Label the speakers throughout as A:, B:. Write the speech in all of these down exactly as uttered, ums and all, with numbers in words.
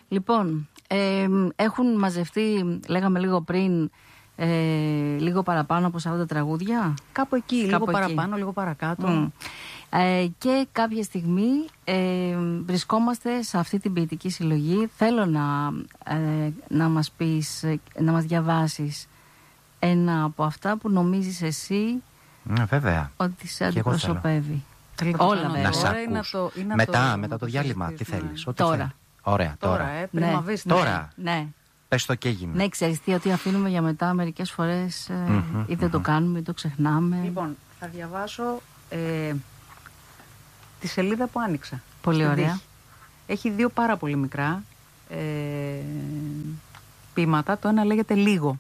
A: Λοιπόν, ε, έχουν μαζευτεί, λέγαμε λίγο πριν, ε, λίγο παραπάνω από σαράντα τραγούδια.
B: Κάπου εκεί,
A: Κάπου
B: λίγο
A: εκεί.
B: παραπάνω, λίγο παρακάτω.
A: Mm. Ε, και κάποια στιγμή ε, βρισκόμαστε σε αυτή την ποιητική συλλογή. Θέλω να, ε, να μας πεις, να μας διαβάσεις ένα από αυτά που νομίζεις εσύ
C: ναι, βέβαια.
A: ότι σε αντιπροσωπεύει.
B: Όλα
C: να σ' ακούς.
B: το,
C: μετά,
B: το,
C: μετά το διάλειμμα, τι
B: ναι.
C: θέλεις, ό,τι
A: Τώρα.
C: θέλεις. Ωραία, τώρα.
B: Τώρα, ε, πριν
A: ναι.
B: μαβείς,
C: τώρα.
A: Ναι.
C: Πες το και έγινε.
A: Ναι, ξέρεις τι, ότι αφήνουμε για μετά μερικές φορές, ε,
C: Mm-hmm,
A: ή δεν
C: mm-hmm.
A: το κάνουμε ή το ξεχνάμε.
B: Λοιπόν, θα διαβάσω ε, τη σελίδα που άνοιξα.
A: Πολύ ωραία.
B: Τύχη. Έχει δύο πάρα πολύ μικρά ε, ποίηματα. Το ένα λέγεται «Λίγο».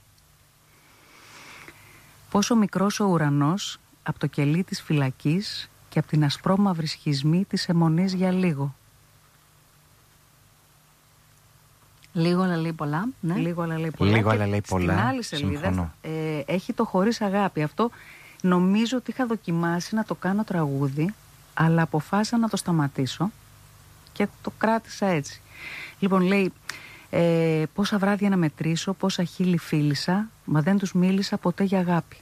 B: Πόσο μικρός ο ουρανός από το κελί της φυλακής και από την ασπρόμαυρη σχισμή της αιμονής για λίγο.
A: Λίγο αλλά λέει πολλά. Ναι.
B: Λίγο αλλά λέει πολλά.
C: Λίγο
B: και
C: αλλά λέει πολλά.
B: Στην άλλη σελίδα
C: ε,
B: έχει το «Χωρίς αγάπη». Αυτό νομίζω ότι είχα δοκιμάσει να το κάνω τραγούδι, αλλά αποφάσισα να το σταματήσω και το κράτησα έτσι. Λοιπόν, λέει ε, «Πόσα βράδια να μετρήσω, πόσα χείλη φίλησα, μα δεν τους μίλησα ποτέ για αγάπη.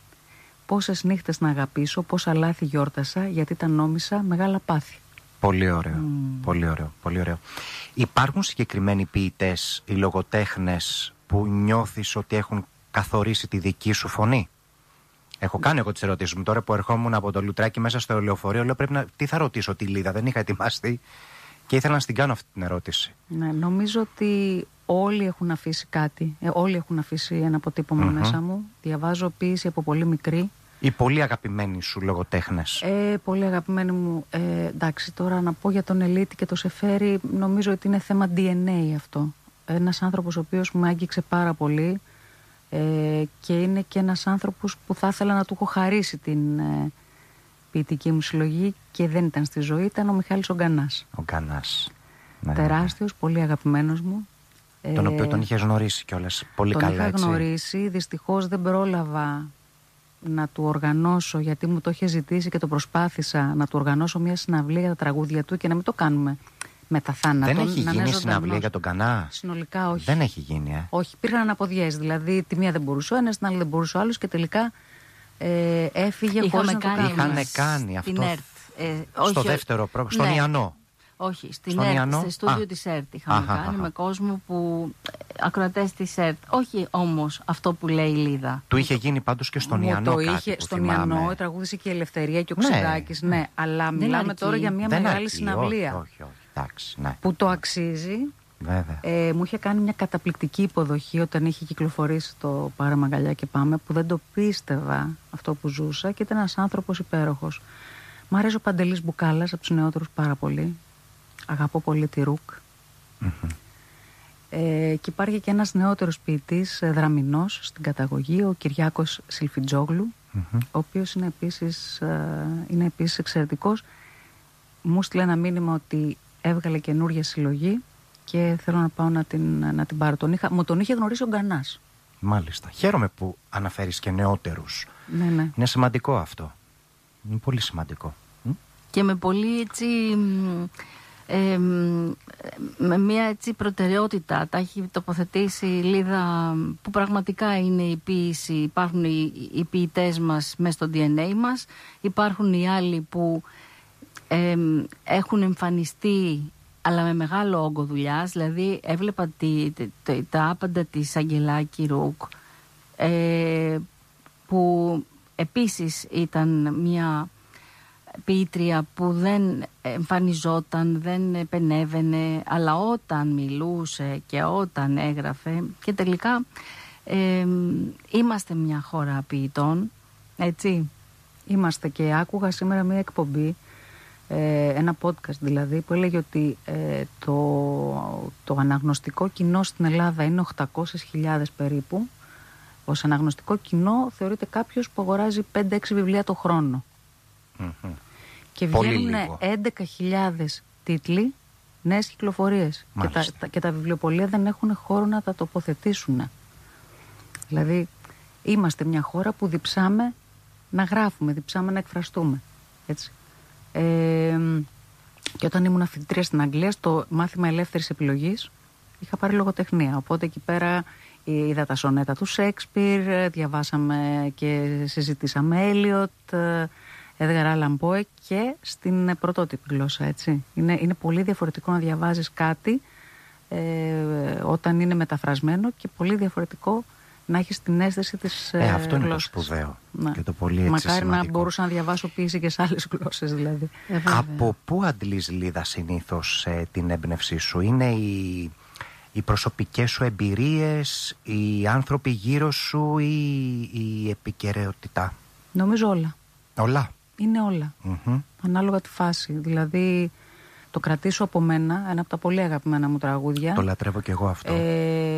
B: Πόσες νύχτες να αγαπήσω, πόσα λάθη γιόρτασα, γιατί τα νόμισα μεγάλα πάθη».
C: Πολύ ωραίο,
A: Mm.
C: πολύ ωραίο, πολύ ωραίο. Υπάρχουν συγκεκριμένοι ποιητές ή λογοτέχνες που νιώθεις ότι έχουν καθορίσει τη δική σου φωνή? Έχω κάνει εγώ τις ερωτήσεις μου τώρα που ερχόμουν από το Λουτράκι μέσα στο λεωφορείο. Λέω πρέπει να... Τι θα ρωτήσω τη Λίδα, δεν είχα ετοιμαστεί και ήθελα να στην κάνω αυτή την ερώτηση.
B: Ναι, νομίζω ότι όλοι έχουν αφήσει κάτι. Ε, όλοι έχουν αφήσει ένα αποτύπωμα
C: Mm-hmm.
B: μέσα μου. Διαβάζω ποίηση από πολύ μικρή.
C: Οι πολύ αγαπημένοι σου λογοτέχνες.
B: Ε, πολύ αγαπημένοι μου. Ε, εντάξει, τώρα να πω για τον Ελίτη και το Σεφέρι, νομίζω ότι είναι θέμα ντι εν έι αυτό. Ένας άνθρωπος ο οποίος μου άγγιξε πάρα πολύ ε, και είναι και ένας άνθρωπος που θα ήθελα να του έχω χαρίσει την ε, ποιητική μου συλλογή και δεν ήταν στη ζωή, ήταν ο Μιχάλης ο Γκανάς.
C: Ο Γκανάς. Ναι,
B: Τεράστιος, ναι. Πολύ αγαπημένος μου.
C: Τον
B: ε,
C: οποίο τον είχες γνωρίσει κιόλας πολύ
B: τον
C: καλά,
B: είχα
C: έτσι.
B: γνωρίσει, δυστυχώς δεν πρόλαβα να του οργανώσω, γιατί μου το είχε ζητήσει και το προσπάθησα να του οργανώσω μια συναυλία για τα τραγούδια του και να μην το κάνουμε μετά θάνατον.
C: Δεν έχει
B: να
C: γίνει
B: είναι
C: συναυλία
B: ζωντανός.
C: για τον Γκανά?
B: Συνολικά όχι.
C: Δεν έχει γίνει, ε.
B: Όχι, υπήρχαν αναποδιές. Δηλαδή τη μία δεν μπορούσε ο ένας, την άλλη δεν μπορούσε ο άλλος και τελικά ε, έφυγε χωρίς να το
C: κάνει.
B: κάνουμε.
C: Είχαν κάνει αυτό.
A: Στην ΕΡΤ. Ε,
C: στο
A: όχι,
C: δεύτερο πρόγραμμα, στον
A: ναι.
C: Ιαννό.
A: Όχι, στην
C: Στον
A: ΕΡΤ,
C: Ιαννό.
A: στο στούντιο
C: Α.
A: της ΕΡΤ είχαμε
C: Αχα,
A: κάνει
C: αχα.
A: με κόσμο που, ακροατές της ΕΡΤ. Όχι όμως αυτό που λέει η Λίδα.
C: Του είχε γίνει πάντως και στον
B: Μου
C: Ιαννό
B: το
C: κάτι
B: είχε
C: που
B: στον
C: θυμάμαι.
B: Ιαννό, τραγούδισε και η Ελευθερία και ο
C: Ναι.
B: Ξεδάκης, ναι. Αλλά μιλάμε
A: αρκεί.
B: τώρα για μια
C: Δεν
B: μεγάλη
C: αρκεί,
B: συναυλία.
C: Όχι, όχι, όχι. Εντάξει, ναι.
B: Που το αξίζει.
C: Βέβαια.
B: Ε, μου είχε κάνει μια καταπληκτική υποδοχή όταν είχε κυκλοφορήσει το «Πάρε μαγκαλιά και πάμε», που δεν το πίστευα αυτό που ζούσα, και ήταν ένας άνθρωπος υπέροχος. Μ' αρέσει ο Παντελής Μπουκάλας, από τους νεότερους πάρα πολύ. Αγαπώ πολύ τη Ρουκ.
C: Mm-hmm.
B: Ε, και υπάρχει και ένας νεότερος ποιητής, ε, δραμηνός στην καταγωγή, ο Κυριάκος Σιλφιτζόγλου,
C: Mm-hmm.
B: ο οποίος είναι επίσης, ε, είναι επίσης εξαιρετικός. Μου στείλε ένα μήνυμα ότι έβγαλε καινούργια συλλογή και θέλω να πάω να την, να την πάρω. Τον είχα, μου τον είχε γνωρίσει ο Γκανάς.
C: Μάλιστα. Χαίρομαι που αναφέρεις και νεότερους.
B: Ναι, ναι.
C: Είναι σημαντικό αυτό. Είναι πολύ σημαντικό.
A: Και με πολύ έτσι, ε, με μια έτσι προτεραιότητα τα έχει τοποθετήσει η Λίδα, που πραγματικά είναι η ποίηση. Υπάρχουν οι, οι ποιητές μας μέσα στο ντι εν έι μας, υπάρχουν οι άλλοι που ε, έχουν εμφανιστεί αλλά με μεγάλο όγκο δουλειάς. Δηλαδή έβλεπα τη, τη, τη, τα άπαντα της Αγγελάκη Ρουκ, ε, που επίσης ήταν μια ποιήτρια που δεν εμφανιζόταν, δεν επενέβαινε, αλλά όταν μιλούσε και όταν έγραφε, και τελικά ε, είμαστε μια χώρα ποιητών, έτσι.
B: Είμαστε, και άκουγα σήμερα μια εκπομπή, ε, ένα podcast δηλαδή, που έλεγε ότι ε, το, το αναγνωστικό κοινό στην Ελλάδα είναι οκτακόσιες χιλιάδες περίπου. Ως αναγνωστικό κοινό θεωρείται κάποιος που αγοράζει πέντε έξι βιβλία το χρόνο.
C: Mm-hmm.
B: Και βγαίνουν έντεκα χιλιάδες τίτλοι, νέες κυκλοφορίες. Και τα, τα, και τα βιβλιοπωλεία δεν έχουν χώρο να τα τοποθετήσουν. Δηλαδή, είμαστε μια χώρα που διψάμε να γράφουμε, διψάμε να εκφραστούμε. Έτσι. Ε, και όταν ήμουν φοιτητρία στην Αγγλία, στο μάθημα ελεύθερης επιλογής, είχα πάρει λογοτεχνία. Οπότε εκεί πέρα είδα τα σονέτα του Σέξπιρ, διαβάσαμε και συζητήσαμε Έλιοτ, Έδγαρ Άλαν Πόε και στην πρωτότυπη γλώσσα, έτσι. Είναι, είναι πολύ διαφορετικό να διαβάζεις κάτι ε, όταν είναι μεταφρασμένο και πολύ διαφορετικό να έχεις την αίσθηση της
C: ε, αυτό είναι
B: γλώσσας.
C: το σπουδαίο
B: Ναι.
C: και το πολύ έτσι
B: Μακάρι
C: σημαντικό.
B: να μπορούσα να διαβάσω ποίηση και σε άλλες γλώσσες δηλαδή.
A: Ε,
C: Από πού αντλείς, Λίδα, συνήθως ε, την έμπνευσή σου? Είναι οι, οι προσωπικές σου εμπειρίες, οι άνθρωποι γύρω σου ή η επικαιρεότητα?
B: Νομίζω όλα.
C: Όλα.
B: Είναι όλα.
C: Mm-hmm.
B: Ανάλογα τη φάση. Δηλαδή, το κρατήσω από μένα, ένα από τα πολύ αγαπημένα μου τραγούδια.
C: Το λατρεύω κι εγώ αυτό.
B: Ε,